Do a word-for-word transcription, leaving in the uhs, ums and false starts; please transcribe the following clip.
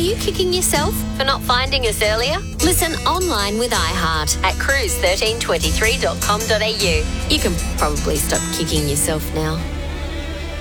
you kicking yourself for not finding us earlier? Listen online with iHeart at cruise one three two three dot com dot a u. You can probably stop kicking yourself now.